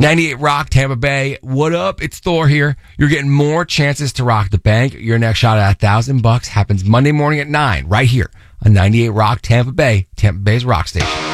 98 Rock, Tampa Bay. What up? It's Thor here. You're getting more chances to rock the bank. Your next shot at $1,000 happens Monday morning at 9 right here on 98 Rock, Tampa Bay, Tampa Bay's rock station.